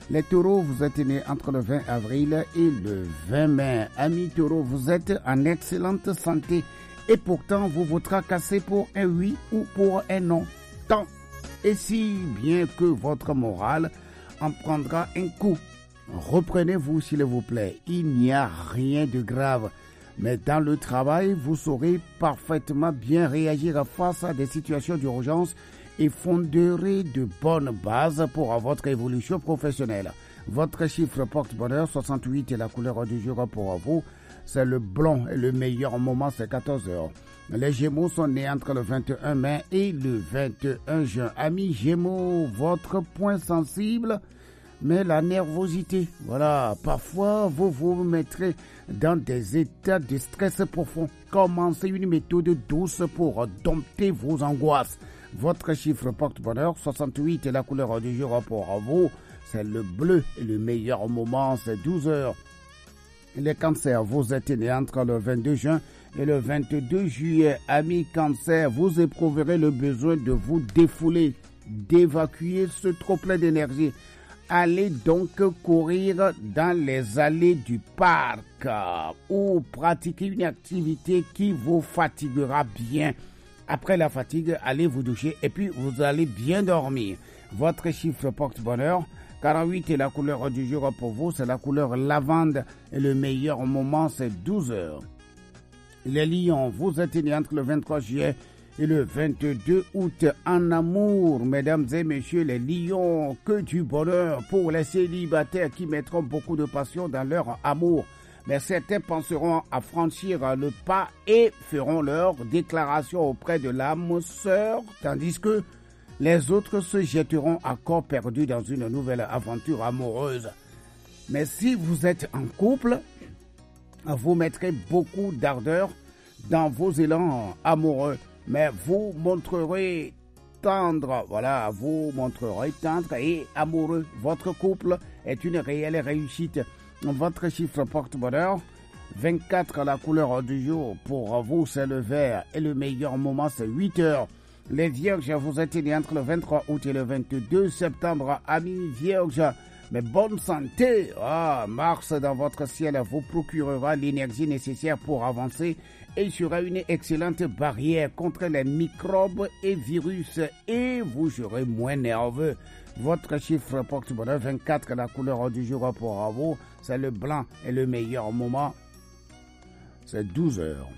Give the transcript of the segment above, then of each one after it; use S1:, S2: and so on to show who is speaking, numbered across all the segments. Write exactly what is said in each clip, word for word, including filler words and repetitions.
S1: Les taureaux, vous êtes nés entre le vingt avril et le vingt mai. Amis taureaux, vous êtes en excellente santé et pourtant vous vous tracassez pour un oui ou pour un non. Tant et si bien que votre morale en prendra un coup. Reprenez-vous s'il vous plaît, il n'y a rien de grave. Mais dans le travail, vous saurez parfaitement bien réagir face à des situations d'urgence et fonderez de bonnes bases pour votre évolution professionnelle. Votre chiffre porte-bonheur soixante-huit est la couleur du jour pour vous. C'est le blanc et le meilleur moment, c'est quatorze heures. Les Gémeaux sont nés entre le vingt et un mai et le vingt et un juin. Amis Gémeaux, votre point sensible, mais la nervosité. Voilà, parfois vous vous mettrez dans des états de stress profond. Commencez une méthode douce pour dompter vos angoisses. Votre chiffre porte-bonheur, soixante-huit est la couleur du jour pour vous. C'est le bleu et le meilleur moment, c'est douze heures. Les cancers, vous êtes nés entre le vingt-deux juin et le vingt-deux juillet. Amis cancers, vous éprouverez le besoin de vous défouler, d'évacuer ce trop-plein d'énergie. Allez donc courir dans les allées du parc ou pratiquer une activité qui vous fatiguera bien. Après la fatigue, allez vous doucher et puis vous allez bien dormir. Votre chiffre porte-bonheur, quarante-huit est la couleur du jour pour vous, c'est la couleur lavande et le meilleur moment c'est douze heures. Les lions, vous êtes nés entre le vingt-trois juillet et le vingt-deux août en amour. Mesdames et messieurs les lions, que du bonheur pour les célibataires qui mettront beaucoup de passion dans leur amour. Mais certains penseront à franchir le pas et feront leur déclaration auprès de l'âme sœur, tandis que les autres se jetteront à corps perdu dans une nouvelle aventure amoureuse. Mais si vous êtes en couple, vous mettrez beaucoup d'ardeur dans vos élans amoureux, mais vous montrerez tendre, voilà, vous montrerez tendre et amoureux. Votre couple est une réelle réussite. Votre chiffre porte-bonheur, vingt-quatre, la couleur du jour pour vous, c'est le vert et le meilleur moment, c'est huit heures. Les vierges, vous êtes nés entre le vingt-trois août et le vingt-deux septembre. Amis vierges, mais bonne santé. Ah, Mars dans votre ciel vous procurera l'énergie nécessaire pour avancer et sera une excellente barrière contre les microbes et virus et vous serez moins nerveux. Votre chiffre porte-bonheur, vingt-quatre, la couleur du jour pour vous, c'est le blanc et le meilleur moment, c'est douze heures.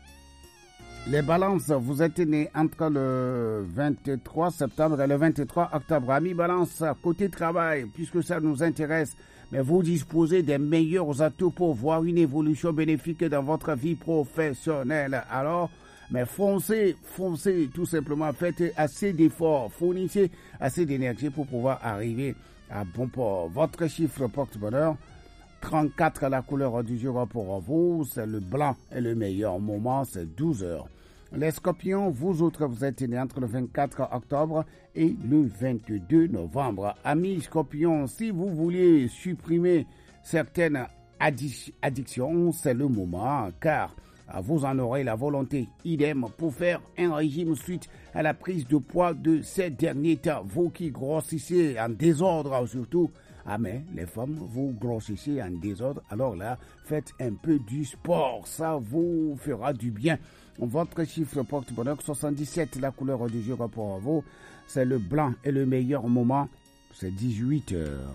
S1: Les balances, vous êtes nés entre le vingt-trois septembre et le vingt-trois octobre. Amis balance, côté travail, puisque ça nous intéresse, mais vous disposez des meilleurs atouts pour voir une évolution bénéfique dans votre vie professionnelle. Alors, mais foncez, foncez, tout simplement, faites assez d'efforts, fournissez assez d'énergie pour pouvoir arriver à bon port. Votre chiffre porte-bonheur, trente-quatre, la couleur du jour pour vous, c'est le blanc et le meilleur moment, c'est douze heures. Les scorpions, vous autres, vous êtes nés entre le vingt-quatre octobre et le vingt-deux novembre. Amis scorpions, si vous voulez supprimer certaines addic- addictions, c'est le moment, car vous en aurez la volonté. Idem pour faire un régime suite à la prise de poids de ces derniers temps. Vous qui grossissez en désordre surtout, ah mais les femmes, vous grossissez en désordre, alors là, faites un peu du sport, ça vous fera du bien. Votre chiffre porte-bonheur, soixante-dix-sept, la couleur du jour pour vous, c'est le blanc et le meilleur moment, c'est dix-huit heures.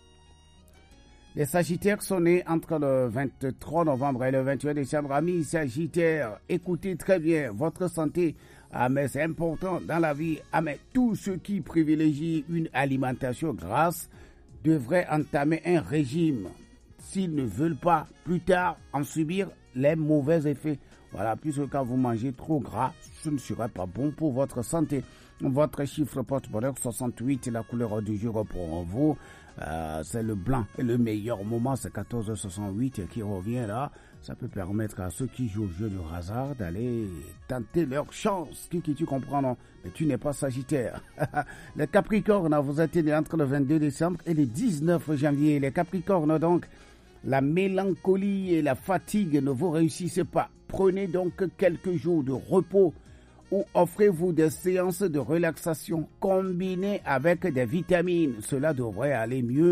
S1: Les Sagittaires sont nés entre le vingt-trois novembre et le vingt et un décembre. Amis Sagittaires, écoutez très bien votre santé. Ah mais c'est important dans la vie. Ah mais tous ceux qui privilégient une alimentation grasse devraient entamer un régime s'ils ne veulent pas plus tard en subir les mauvais effets. Voilà, puisque quand vous mangez trop gras, ce ne sera pas bon pour votre santé. Votre chiffre porte-bonheur, soixante-huit, la couleur du jour pour vous, euh, c'est le blanc. Et le meilleur moment, c'est quatorze heures soixante-huit qui revient là. Ça peut permettre à ceux qui jouent au jeu du hasard d'aller tenter leur chance. Qui, qui tu comprends, non? Mais tu n'es pas Sagittaire. Les Capricornes, vous êtes nés entre le vingt-deux décembre et le dix-neuf janvier. Les Capricornes, donc, la mélancolie et la fatigue ne vous réussissent pas. Prenez donc quelques jours de repos ou offrez-vous des séances de relaxation combinées avec des vitamines. Cela devrait aller mieux.